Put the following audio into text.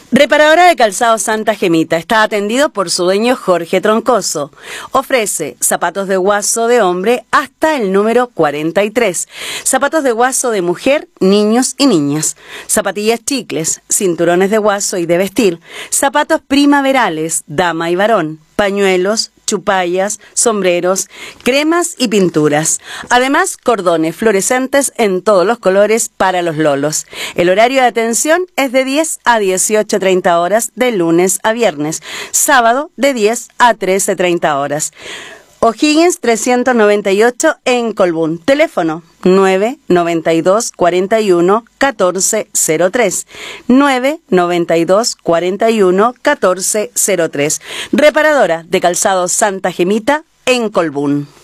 Reparadora de calzado Santa Gemita. Está atendido por su dueño Jorge Troncoso. Ofrece zapatos de guaso de hombre hasta el número 43. Zapatos de guaso de mujer, niños y niñas. Zapatillas chicles, cinturones de guaso y de vestir. Zapatos primaverales, dama y varón. Pañuelos, chupallas, sombreros, cremas y pinturas. Además, cordones fluorescentes en todos los colores para los lolos. El horario de atención es de 10 a 18:30 horas de lunes a viernes. Sábado de 10 a 13:30 horas. O'Higgins 398 en Colbún. Teléfono 992 41 1403. 992 41 1403. Reparadora de calzado Santa Gemita en Colbún.